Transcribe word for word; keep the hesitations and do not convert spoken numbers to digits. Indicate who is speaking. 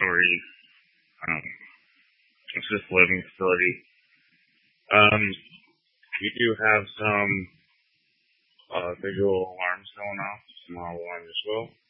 Speaker 1: story um, assisted living facility. Um, we do have some uh, visual alarms going off, small alarms as well.